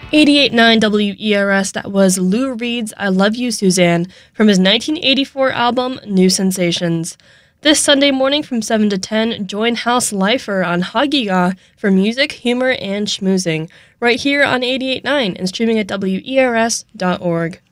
88.9 WERS, that was Lou Reed's I Love You, Suzanne, from his 1984 album, New Sensations. This Sunday morning from 7 to 10, join House Lifer on Hagiga for music, humor, and schmoozing, right here on 88.9 and streaming at WERS.org.